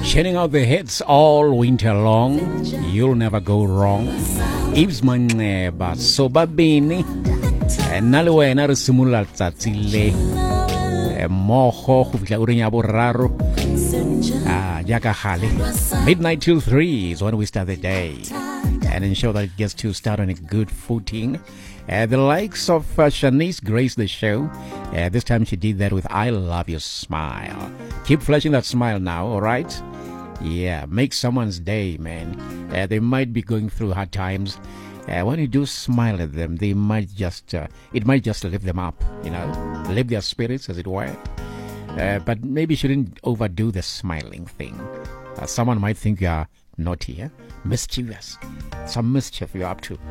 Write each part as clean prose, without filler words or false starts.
Churning out the hits all winter long. You'll never go wrong. Ibs Maneba Sobabini. Nale wena re simula letsatsi le mmogo go fitla ureng ya boraro. Jaaka gale. Midnight till 3 is when we start the day and ensure that it gets to start on a good footing. The likes of Shanice graced the show. This time she did that with I Love Your Smile. Keep flashing that smile now, all right? Yeah, make someone's day, man. They might be going through hard times. When you do smile at them, they might just, it might just lift them up, you know, lift their spirits, as it were. But maybe you shouldn't overdo the smiling thing. Someone might think you are naughty, mischievous. Some mischief you're up to.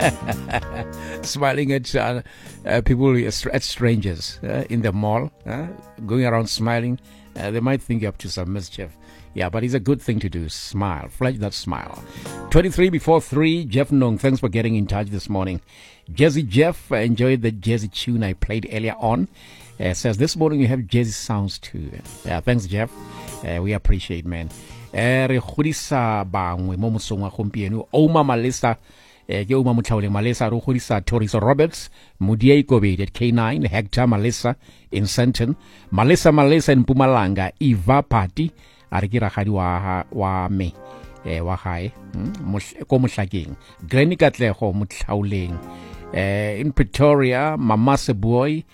Smiling at people, at strangers in the mall, going around smiling. They might think you're up to some mischief. Yeah, but it's a good thing to do. Smile. Flash that smile. 23 before 3. Jeff Nong, thanks for getting in touch this morning. Jazzy Jeff, enjoyed the Jazzy tune I played earlier on. Says, this morning you have Jazzy sounds too. Yeah, thanks, Jeff. We appreciate, man. Re godisa bangwe mo mosong wa gompieno Oma Malesa ke Oma Motlhaoleng Malesa re godisa Toriso Roberts Mudia Ikobedi at K9 Hector Malesa in Senton Malesa in Mpumalanga Eva Party a re ke ragadi wa me wa gae ko Mohlakeng Granny Katlego Motlhaoleng in Pretoria Mama Seboy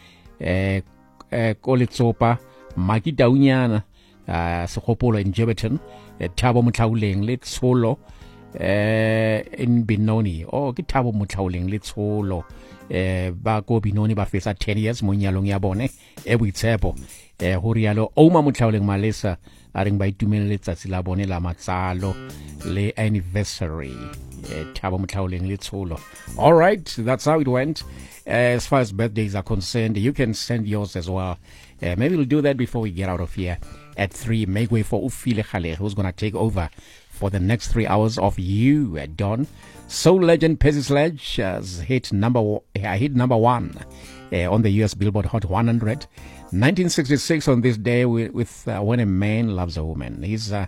ko Letsopa Maki Daunyana Sekgopolo in Jebberton Thabo Motlhaoleng le Tsholo in Benoni ke Thabo Motlhaoleng le Tsholo ba ko Benoni ba fetsa 10 years mo nyalong ya bone boitshepo ho rialo Oma Motlhaoleng Malesa a reng ba itumele letsatsi la bone la matsalo le anniversary Thabo Motlhaoleng le Tsholo. All right, that's how it went. As far as birthdays are concerned, you can send yours as well. Maybe we'll do that before we get out of here at 3. Make way for Ufile Khale, who's going to take over for the next 3 hours of you at dawn. Soul legend Percy Sledge has hit number 1 on the US Billboard Hot 100. 1966 on this day with When a Man Loves a Woman. He's